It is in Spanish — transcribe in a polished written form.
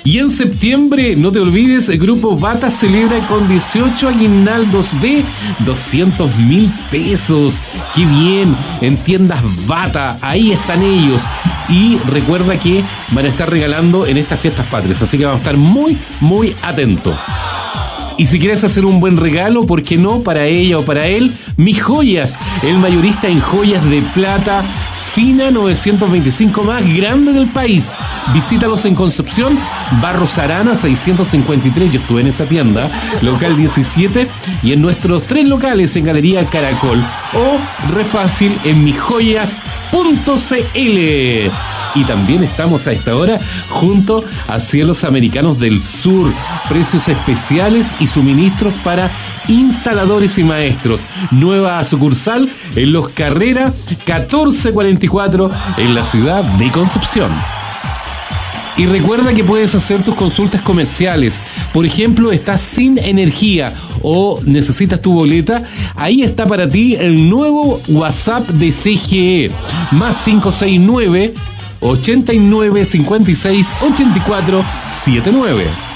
Y en septiembre, no te olvides, el Grupo Bata celebra con 18 aguinaldos de 200.000 pesos. ¡Qué bien! En tiendas Bata, ahí están ellos. Y recuerda que van a estar regalando en estas fiestas patrias, así que vamos a estar muy, muy atentos. Y si quieres hacer un buen regalo, ¿por qué no? Para ella o para él, Mis Joyas, el mayorista en joyas de plata fina 925 más grande del país. Visítalos en Concepción, Barros Arana 653, yo estuve en esa tienda, local 17, y en nuestros 3 locales en Galería Caracol, o re fácil en misjoyas.cl. Y también estamos a esta hora junto a Cielos Americanos del Sur. Precios especiales y suministros para instaladores y maestros. Nueva sucursal en Los Carrera 1444 en la ciudad de Concepción. Y recuerda que puedes hacer tus consultas comerciales. Por ejemplo, estás sin energía o necesitas tu boleta. Ahí está para ti el nuevo WhatsApp de CGE. Más 569 89 56 84 79.